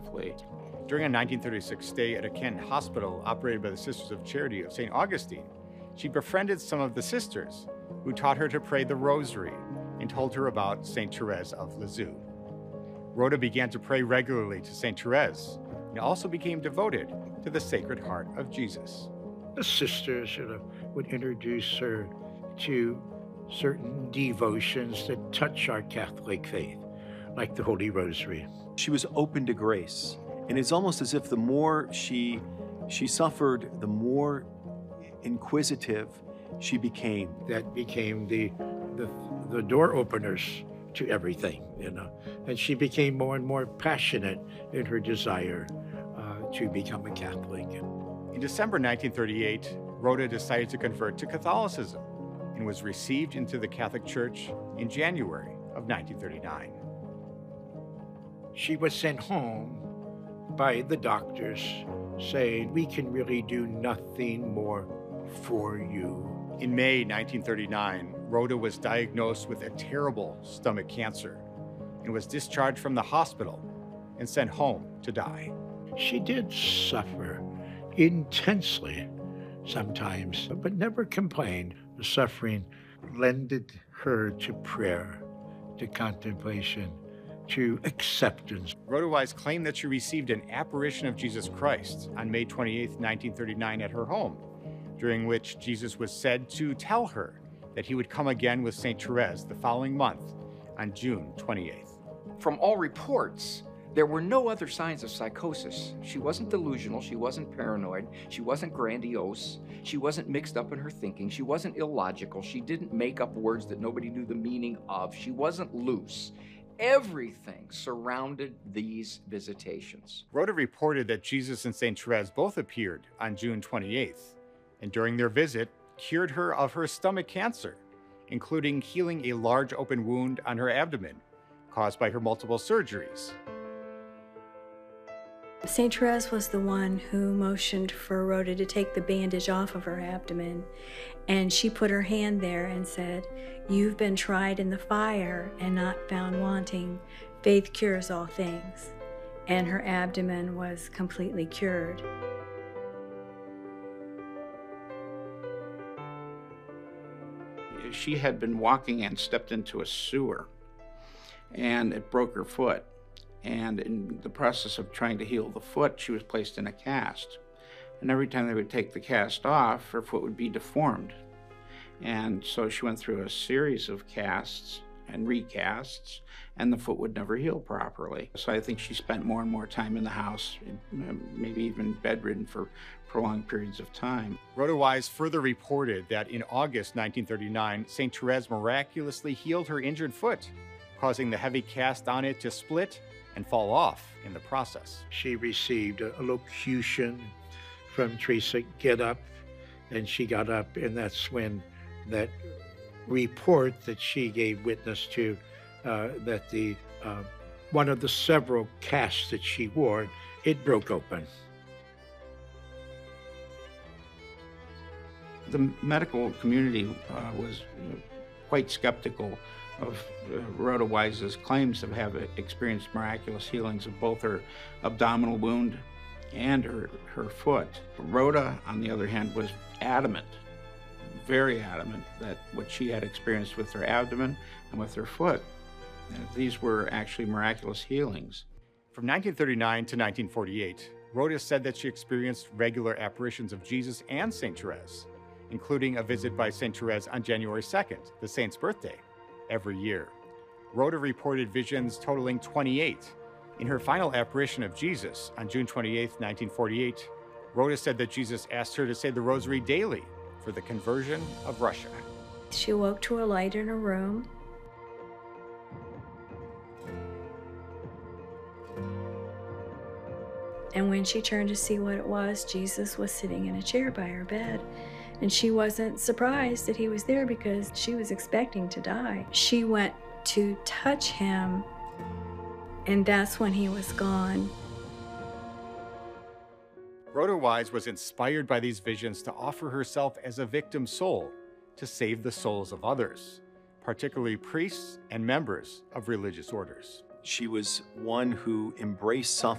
beautifully. During a 1936 stay at a Kent hospital operated by the Sisters of Charity of St. Augustine, she befriended some of the sisters who taught her to pray the Rosary and told her about St. Therese of Lisieux. Rhoda began to pray regularly to St. Therese and also became devoted to the Sacred Heart of Jesus. The sisters would introduce her to certain devotions that touch our Catholic faith, like the Holy Rosary. She was open to grace, and it's almost as if the more she suffered, the more inquisitive she became. That became the door openers to everything, and she became more and more passionate in her desire to become a Catholic. In December 1938, Rhoda decided to convert to Catholicism and was received into the Catholic Church in January of 1939. She was sent home by the doctors saying, "We can really do nothing more for you." In May 1939, Rhoda was diagnosed with a terrible stomach cancer and was discharged from the hospital and sent home to die. She did suffer intensely sometimes, but never complained. The suffering lended her to prayer, to contemplation, to acceptance. Rhoda Wise claimed that she received an apparition of Jesus Christ on May 28, 1939 at her home, during which Jesus was said to tell her that he would come again with St. Therese the following month on June 28th. From all reports, there were no other signs of psychosis. She wasn't delusional, she wasn't paranoid, she wasn't grandiose, she wasn't mixed up in her thinking, she wasn't illogical, she didn't make up words that nobody knew the meaning of, she wasn't loose. Everything surrounded these visitations. Rhoda reported that Jesus and St. Therese both appeared on June 28th, and during their visit, cured her of her stomach cancer, including healing a large open wound on her abdomen caused by her multiple surgeries. St. Therese was the one who motioned for Rhoda to take the bandage off of her abdomen, and she put her hand there and said, "You've been tried in the fire and not found wanting. Faith cures all things." And her abdomen was completely cured. She had been walking and stepped into a sewer, and it broke her foot. And in the process of trying to heal the foot, she was placed in a cast. And every time they would take the cast off, her foot would be deformed. And so she went through a series of casts and recasts, and the foot would never heal properly. So I think she spent more and more time in the house, maybe even bedridden for prolonged periods of time. Rhoda Wise further reported that in August 1939, St. Therese miraculously healed her injured foot, causing the heavy cast on it to split and fall off in the process. She received a locution from Teresa, "Get up," and she got up, and that's when that report that she gave witness to, that the one of the several casts that she wore, it broke open. The medical community was quite skeptical of Rhoda Wise's claims of having experienced miraculous healings of both her abdominal wound and her foot. Rhoda, on the other hand, was adamant, very adamant, that what she had experienced with her abdomen and with her foot, these were actually miraculous healings. From 1939 to 1948, Rhoda said that she experienced regular apparitions of Jesus and St. Therese, including a visit by St. Therese on January 2nd, the saint's birthday, every year. Rhoda reported visions totaling 28. In her final apparition of Jesus on June 28, 1948, Rhoda said that Jesus asked her to say the Rosary daily for the conversion of Russia. She woke to a light in her room. And when she turned to see what it was, Jesus was sitting in a chair by her bed. And she wasn't surprised that he was there because she was expecting to die. She went to touch him, and that's when he was gone. Rhoda Wise was inspired by these visions to offer herself as a victim soul to save the souls of others, particularly priests and members of religious orders. She was one who embraced suffering.